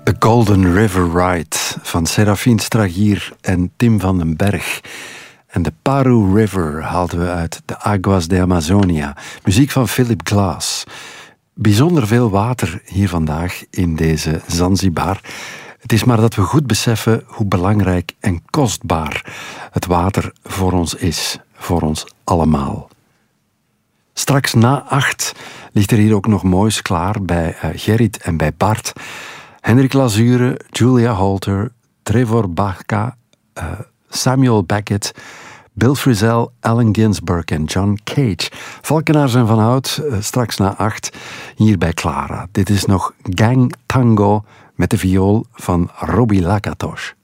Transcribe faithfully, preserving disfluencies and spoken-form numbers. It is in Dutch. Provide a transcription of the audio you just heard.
The Golden River Ride van Serafin Stragier en Tim van den Berg. En de Paru River haalden we uit de Aguas de Amazonia. Muziek van Philip Glass. Bijzonder veel water hier vandaag in deze Zanzibar. Het is maar dat we goed beseffen hoe belangrijk en kostbaar het water voor ons is. Voor ons allemaal. Straks na acht ligt er hier ook nog moois klaar bij uh, Gerrit en bij Bart. Hendrik Lazure, Julia Holter, Trevor Bacca, uh, Samuel Beckett, Bill Frisell, Allen Ginsberg en John Cage. Valkenaars en Van Hout, uh, straks na acht, hier bij Clara. Dit is nog Gang Tango met de viool van Robbie Lakatos.